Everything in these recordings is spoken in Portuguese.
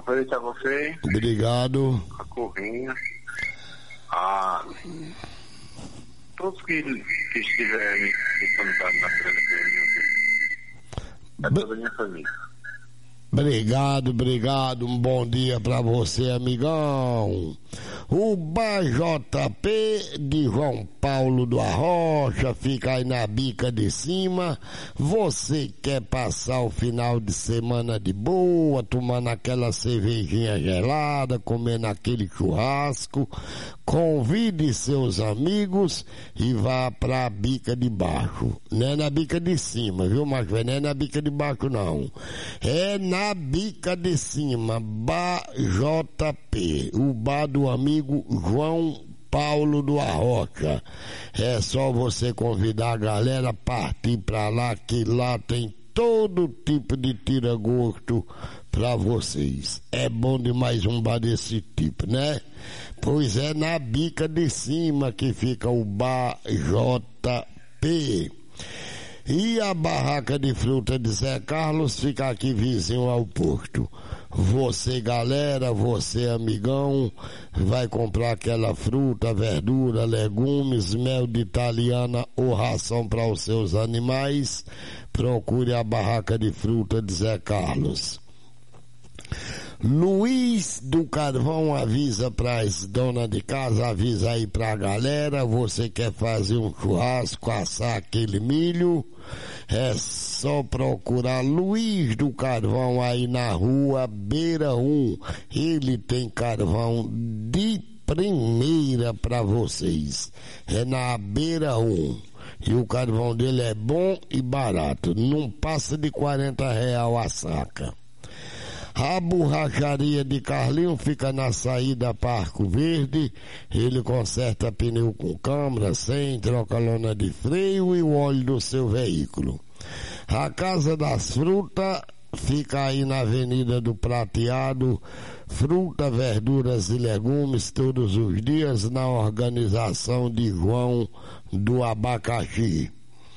ofereço a você. Obrigado. A Corrinha. Todos que estiverem sintonizados na frente da toda a minha família. Obrigado, um bom dia pra você, amigão. O BJP de João Paulo do Arrocha fica aí na bica de cima. Você quer passar o final de semana de boa, tomando aquela cervejinha gelada, comendo aquele churrasco? Convide seus amigos e vá pra bica de baixo. Não é na bica de cima, viu, mas não é na bica de baixo, não. É na bica de cima, BJP, o bar do amigo João Paulo do Arrocha. É só você convidar a galera a partir pra lá, que lá tem todo tipo de tira-gosto pra vocês. É bom demais um bar desse tipo, né? Pois é na bica de cima que fica o bar JP. E a barraca de fruta de Zé Carlos fica aqui vizinho ao porto. Você, galera, você, amigão, vai comprar aquela fruta, verdura, legumes, mel de italiana ou ração para os seus animais, procure a barraca de fruta de Zé Carlos. Luiz do Carvão avisa para as donas de casa, avisa aí pra galera, você quer fazer um churrasco, assar aquele milho, é só procurar Luiz do Carvão aí na rua Beira 1, ele tem carvão de primeira pra vocês, é na Beira 1. E o carvão dele é bom e barato, não passa de R$40 a saca. A borracharia de Carlinho fica na saída Parco Verde. Ele conserta pneu com câmara, sem, troca lona de freio e o óleo do seu veículo. A Casa das Frutas fica aí na Avenida do Prateado. Fruta, verduras e legumes todos os dias na organização de João do Abacaxi.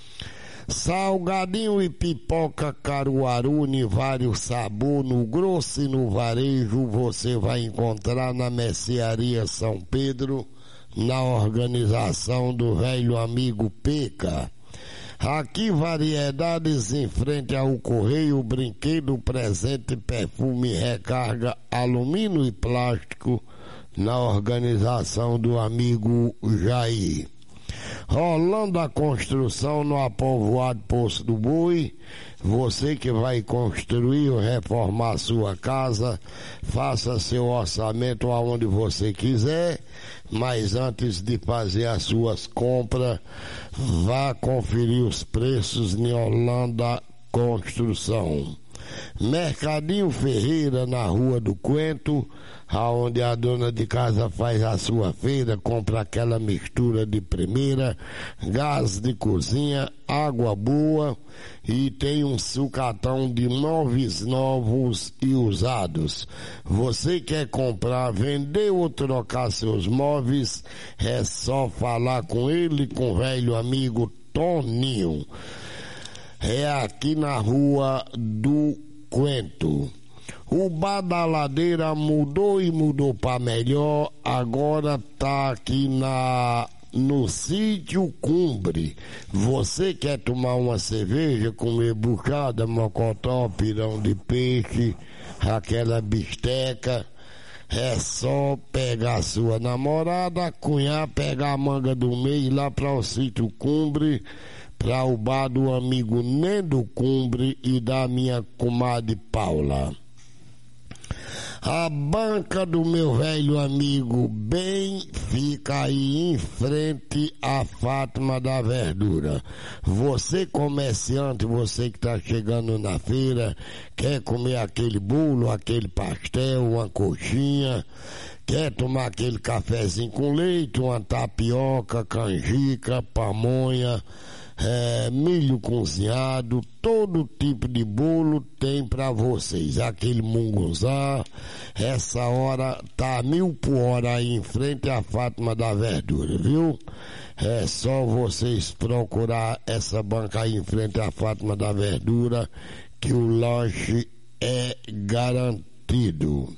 Salgadinho e pipoca Caruaru, em vários sabores, no grosso e no varejo, você vai encontrar na Mercearia São Pedro, na organização do velho amigo Peca. Aqui variedades em frente ao Correio, brinquedo, presente, perfume, recarga, alumínio e plástico, na organização do amigo Jair. Rolando a construção no apovoado Poço do Boi, você que vai construir ou reformar sua casa, faça seu orçamento aonde você quiser, mas antes de fazer as suas compras, vá conferir os preços em Holanda Construção. Mercadinho Ferreira, na Rua do Coentro, aonde a dona de casa faz a sua feira, compra aquela mistura de primeira, gás de cozinha, água boa e tem um sucatão de móveis novos e usados. Você quer comprar, vender ou trocar seus móveis, é só falar com ele, com o velho amigo Toninho. É aqui na Rua do Coentro. O Bar da Ladeira mudou e mudou para melhor, agora tá aqui no Sítio Cumbre. Você quer tomar uma cerveja, comer buchada, mocotó, pirão de peixe, aquela bisteca, é só pegar a sua namorada, cunhar, pegar a manga do meio e ir lá para o Sítio Cumbre, para o bar do amigo Nendo Cumbre e da minha comadre Paula. A banca do meu velho amigo bem fica aí em frente à Fátima da Verdura. Você comerciante, você que está chegando na feira, quer comer aquele bolo, aquele pastel, uma coxinha, quer tomar aquele cafezinho com leite, uma tapioca, canjica, pamonha, milho cozinhado, todo tipo de bolo tem para vocês. Aquele mungunzá, essa hora tá 1000 por hora aí em frente à Fátima da Verdura, viu? É só vocês procurar essa banca aí em frente à Fátima da Verdura, que o lanche é garantido.